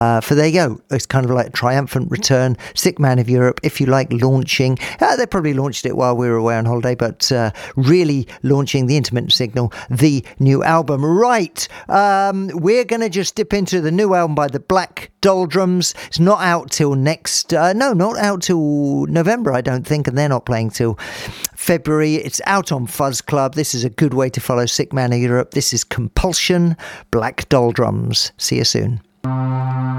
For there you go. It's kind of like a triumphant return. Sick Man of Europe, if you like launching. They probably launched it while we were away on holiday, but really launching the Intermittent Signal, the new album. Right, we're going to just dip into the new album by the Black Doldrums. It's not out till not out till November, I don't think, and they're not playing till February. It's out on Fuzz Club. This is a good way to follow Sick Man of Europe. This is Compulsion, Black Doldrums. See you soon.